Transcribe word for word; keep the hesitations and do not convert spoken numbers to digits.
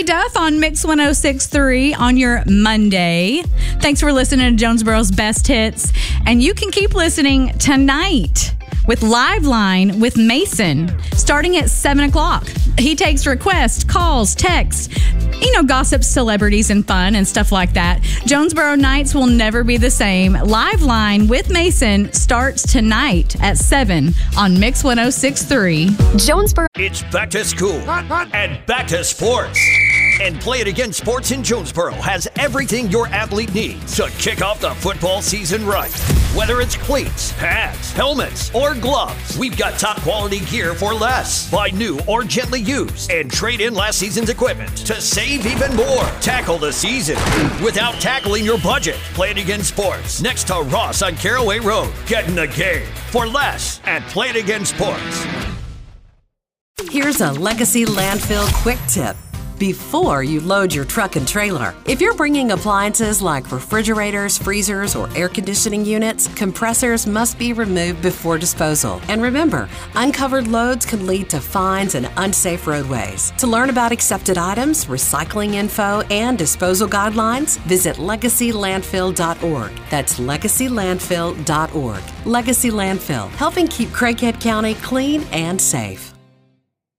Carrie Duff on Mix one oh six point three on your Monday. Thanks for listening to Jonesboro's Best Hits. And you can keep listening tonight with Live Line with Mason, starting at seven o'clock. He takes requests, calls, texts, you know, gossips, celebrities, and fun and stuff like that. Jonesboro nights will never be the same. Live Line with Mason starts tonight at seven on Mix one oh six point three. Jonesboro. It's back to school and back to sports. And Play It Again Sports in Jonesboro has everything your athlete needs to kick off the football season right. Whether it's cleats, pads, helmets, or gloves, we've got top quality gear for less. Buy new or gently used and trade in last season's equipment to save even more. Tackle the season without tackling your budget. Play It Again Sports next to Ross on Caraway Road. Get in the game for less at Play It Again Sports. Here's a Legacy Landfill quick tip. Before you load your truck and trailer, if you're bringing appliances like refrigerators, freezers, or air conditioning units, compressors must be removed before disposal. And remember, uncovered loads can lead to fines and unsafe roadways. To learn about accepted items, recycling info, and disposal guidelines, visit legacy landfill dot org. That's legacy landfill dot org. Legacy Landfill, helping keep Craighead County clean and safe.